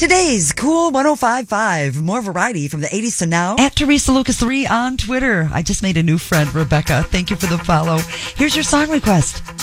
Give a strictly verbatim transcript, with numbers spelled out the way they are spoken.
Today's Cool one oh five point five. More variety from the eighties to now. At Teresa Lucas three on Twitter. I just made a new friend, Rebecca. Thank you for the follow. Here's your song request.